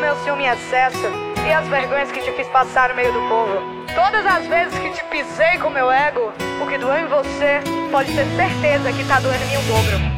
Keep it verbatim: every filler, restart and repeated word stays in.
meu ciúme em excesso e as vergonhas que te fiz passar no meio do povo. Todas as vezes que te pisei com meu ego, o que doeu em você, pode ter certeza que tá doendo em mim o dobro.